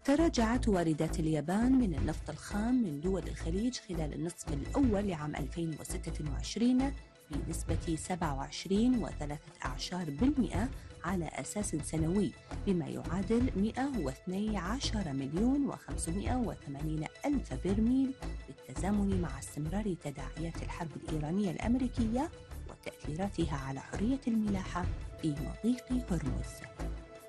تراجعت واردات اليابان من النفط الخام من دول الخليج خلال النصف الأول لعام 2026 بنسبة 27.3% على أساس سنوي، بما يعادل 112 مليون و580 ألف برميل، بالتزامن مع استمرار تداعيات الحرب الإيرانية الأمريكية وتأثيراتها على حرية الملاحة في مضيق هرمز.